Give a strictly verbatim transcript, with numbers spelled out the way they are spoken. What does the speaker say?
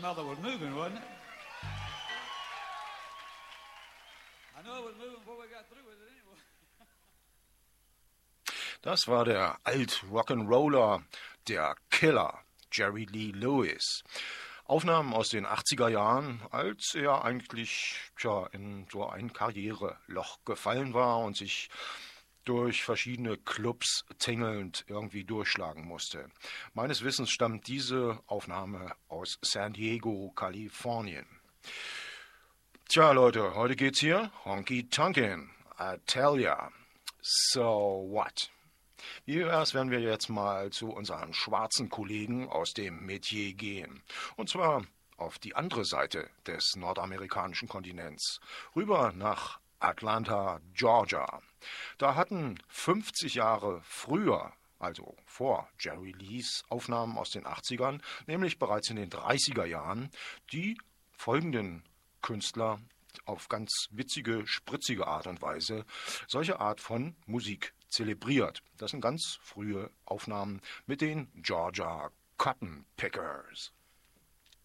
mother was moving, wasn't it? I know it was moving before we got through with it anyway. Das war der Alt-Rock'n'Roller, der Killer, Jerry Lee Lewis. Aufnahmen aus den achtziger Jahren, als er eigentlich tja, in so ein Karriereloch gefallen war und sich durch verschiedene Clubs tingelnd irgendwie durchschlagen musste. Meines Wissens stammt diese Aufnahme aus San Diego, Kalifornien. Tja, Leute, heute geht's hier Honky Tonkin, I tell ya. So what? Wie wär's, wenn wir jetzt mal zu unseren schwarzen Kollegen aus dem Metier gehen? Und zwar auf die andere Seite des nordamerikanischen Kontinents, rüber nach Atlanta, Georgia. Da hatten fünfzig Jahre früher, also vor Jerry Lees Aufnahmen aus den achtzigern, nämlich bereits in den dreißiger Jahren, die folgenden Künstler auf ganz witzige, spritzige Art und Weise solche Art von Musik zelebriert. Das sind ganz frühe Aufnahmen mit den Georgia Cotton Pickers.